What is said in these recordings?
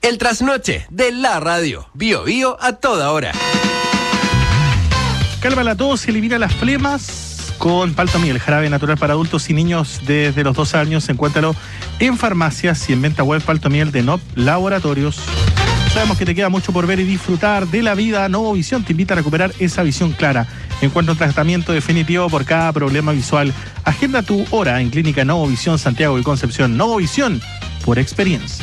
El trasnoche de la radio. Bio Bio a toda hora. Calma la tos y elimina las flemas con Paltomiel, jarabe natural para adultos y niños desde los 2 años. Encuéntralo en farmacias y en venta web. Paltomiel de NOP Laboratorios. Sabemos que te queda mucho por ver y disfrutar de la vida. Novovisión te invita a recuperar esa visión clara. Encuentra un tratamiento definitivo por cada problema visual. Agenda tu hora en Clínica Novovisión Santiago y Concepción. Novovisión por experiencia.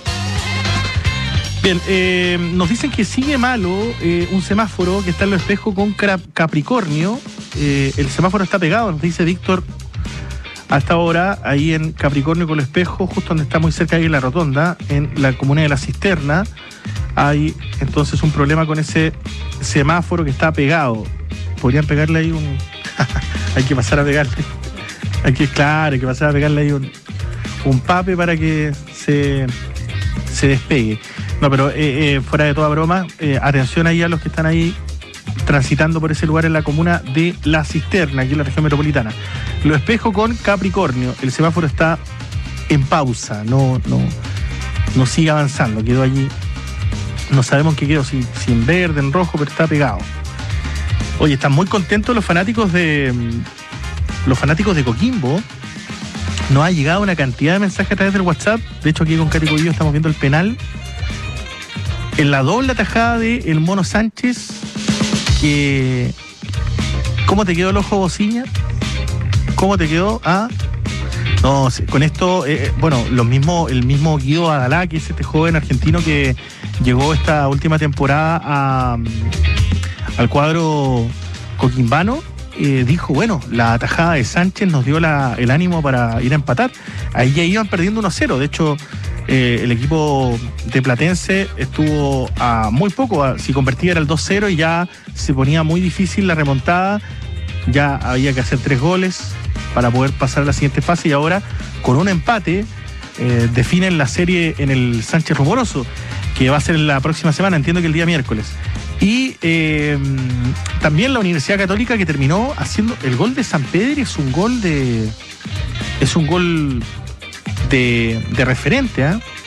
Bien, nos dicen que sigue malo un semáforo que está en Los Espejos con Capricornio. El semáforo está pegado, nos dice Víctor, hasta ahora, ahí en Capricornio con Los Espejos, justo donde está muy cerca ahí en la rotonda, en la comuna de La Cisterna. Hay entonces un problema con ese semáforo que está pegado. Podrían pegarle ahí un... hay que pasar a pegarle. Hay que pasar a pegarle ahí un pape para que se despegue. No, pero fuera de toda broma, atención ahí a los que están ahí transitando por ese lugar en la comuna de La Cisterna, aquí en la región metropolitana. Lo Espejo con Capricornio. El semáforo está en pausa, no sigue avanzando, quedó allí. No sabemos qué quedó, si en verde, en rojo, pero está pegado. Oye, están muy contentos los fanáticos de Coquimbo. Nos ha llegado una cantidad de mensajes a través del WhatsApp. De hecho, aquí con Cari Cobillo estamos viendo el penal. En la doble atajada de el Mono Sánchez, que... ¿Cómo te quedó el ojo, Bociña? ¿Cómo te quedó? No, con esto, el mismo Guido Adalá, que es este joven argentino que llegó esta última temporada al cuadro coquimbano, dijo, la atajada de Sánchez nos dio el ánimo para ir a empatar. Ahí ya iban perdiendo 1-0, de hecho... el equipo de Platense estuvo a muy poco, si convertía era el 2-0 y ya se ponía muy difícil la remontada, ya había que hacer 3 goles para poder pasar a la siguiente fase y ahora con un empate definen la serie en el Sánchez Rumoroso, que va a ser la próxima semana, entiendo que el día miércoles. Y también la Universidad Católica, que terminó haciendo el gol de San Pedro, es un gol de referente,